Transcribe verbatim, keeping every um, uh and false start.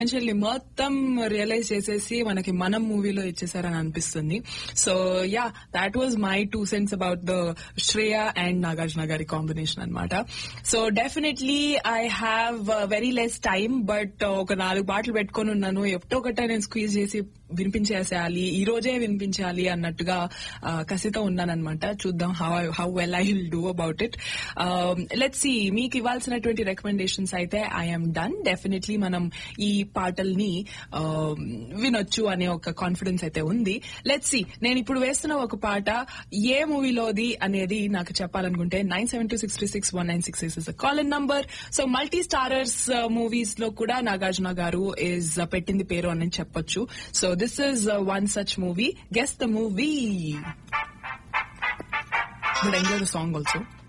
Actually మొత్తం realise చేసేసి మనకి మనం మూవీలో ఇచ్చేసారని అనిపిస్తుంది. So yeah, that was my two cents about the Shreya and Nagarjuna గారి కాంబినేషన్ అనమాట. So definitely I have very less time, but ఒక నాలుగు పాటలు పెట్టుకొని ఉన్నాను. ఎప్పుడో ఒకటే నేను స్క్వీజ్ చేసి వినిపించేసేయాలి, ఈ రోజే వినిపించాలి అన్నట్టుగా కసితో ఉన్నానన్నమాట. చూద్దాం how how well I will do about it. Let's see. మీకు ఇవ్వాల్సినటువంటి రికమెండేషన్స్ అయితే ఐఎమ్ డన్. డెఫినెట్లీ మనం ఈ పాటల్ని వినొచ్చు అనే ఒక కాన్ఫిడెన్స్ అయితే ఉంది. Let's see. నేను ఇప్పుడు వేస్తున్న ఒక పాట ఏ మూవీలోది అనేది నాకు చెప్పాలనుకుంటే nine seven two six three six one nine six is call in number. So multi starrers movies లో కూడా నాగార్జున గారు ఇస్ పెట్టింది పేరు అని చెప్పొచ్చు. So this is uh, one such movie. Guess the movie. But enjoy the song also.